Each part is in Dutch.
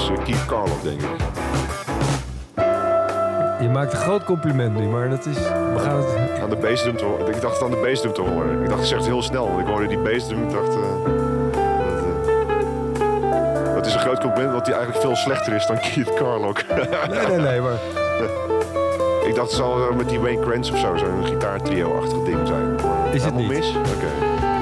is Keith Carlock, denk ik. Je maakt een groot compliment nu, maar dat is... We gaan het... Aan de bassdrum ik dacht het aan de bassdrum te horen. Ik dacht, het zegt heel snel. Want ik hoorde die bassdrum. Ik dacht... Het is een groot compliment, want hij eigenlijk veel slechter is dan Keith Carlock. Nee, maar... Ik dacht, het zal met die Wayne Krantz of zo, zo'n gitaartrio-achtig ding zijn. Maar is het niet? Mis? Oké.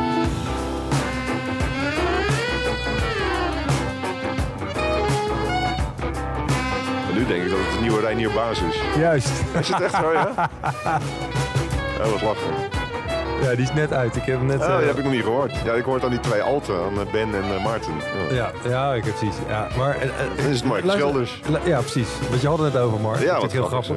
En nu denk ik dat het een nieuwe Reinier Baas is. Juist. Is het echt zo, ja? Dat was lachen. Ja, die is net uit. Ik heb hem net... Die heb ik nog niet gehoord. Ja, ik hoor het aan die twee alten, aan Ben en Maarten. Ja, ik heb precies. Ja, maar... Dat is het maar, verschil dus. Ja, precies. Want je had het net over, Mark. Ja, ik wat vind het heel grappig.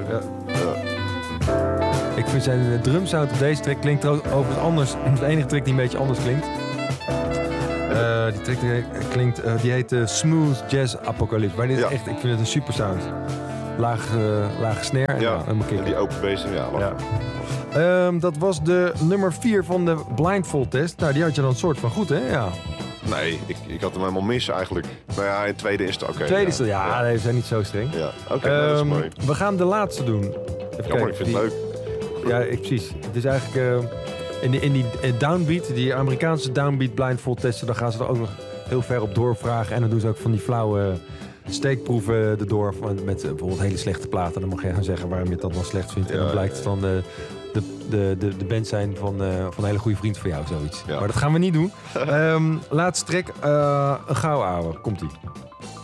Ik vind zijn drumsound op deze track klinkt overigens anders. De enige track die een beetje anders klinkt. Die track die heet Smooth Jazz Apocalypse. Maar dit is echt, ik vind het een super sound. Lage snare en en die open bass, dat was de nummer 4 van de blindfold test. Nou, die had je dan een soort van goed, hè? Ja. Nee, ik had hem helemaal mis eigenlijk. Nou ja, in het tweede is het oké. Tweede is het, nee, ze zijn niet zo streng. Ja, oké, dat is mooi. We gaan de laatste doen. Even kijken, ik vind het leuk. Ja, precies. Het is eigenlijk... In die downbeat, die Amerikaanse downbeat blindfold testen, dan gaan ze er ook nog heel ver op doorvragen. En dan doen ze ook van die flauwe steekproeven erdoor. Met bijvoorbeeld hele slechte platen. Dan mag je gaan zeggen waarom je dat dan slecht vindt. En dan blijkt het dan de band zijn van een hele goede vriend van jou, zoiets. Ja. Maar dat gaan we niet doen. Laatste track, een gouden ouwe. Komt-ie.